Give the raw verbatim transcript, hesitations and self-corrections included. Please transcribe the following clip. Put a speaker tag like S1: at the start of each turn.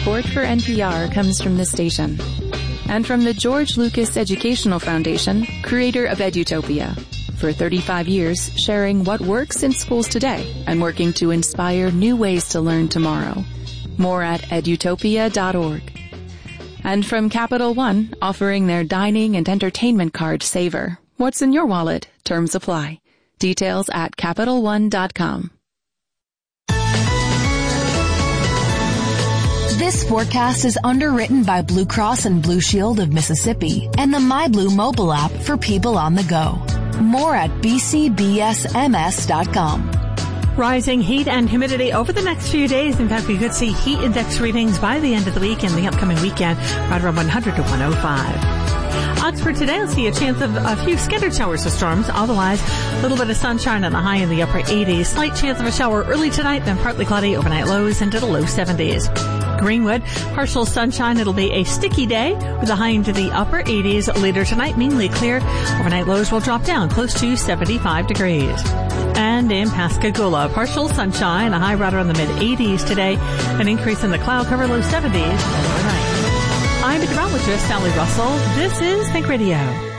S1: Support for N P R comes from this station and from the George Lucas Educational Foundation, creator of Edutopia. For thirty-five years, sharing what works in schools today and working to inspire new ways to learn tomorrow. More at edutopia dot org. And from Capital One, offering their dining and entertainment card Saver. What's in your wallet? Terms apply. Details at capital one dot com.
S2: This forecast is underwritten by Blue Cross and Blue Shield of Mississippi and the MyBlue mobile app for people on the go. More at b c b s m s dot com.
S3: Rising heat and humidity over the next few days. In fact, we could see heat index readings by the end of the week and the upcoming weekend right around one hundred to one oh five. Oxford today will see a chance of a few scattered showers or storms. Otherwise, a little bit of sunshine on the high in the upper eighties. Slight chance of a shower early tonight, then partly cloudy overnight lows into the low seventies. Greenwood, partial sunshine. It'll be a sticky day with a high into the upper eighties. Later tonight, mainly clear. Overnight lows will drop down close to seventy-five degrees. And in Pascagoula, partial sunshine, a high right around the mid-eighties today. An increase in the cloud cover, low seventies overnight. I'm meteorologist Sally Russell. This is Think Radio.